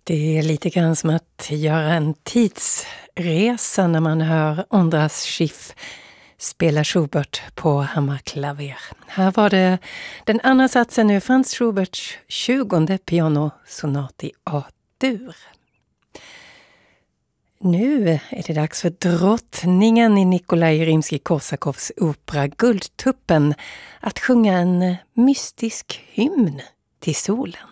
Det är lite grann som att göra en tidsresa när man hör Ondras Schiff spela Schubert på hammarklaver. Här var det den andra satsen ur Franz Schuberts 20:e pianosonat i A-dur. Nu är det dags för drottningen i Nikolaj Rimskij-Korsakovs opera Guldtuppen att sjunga en mystisk hymn till solen.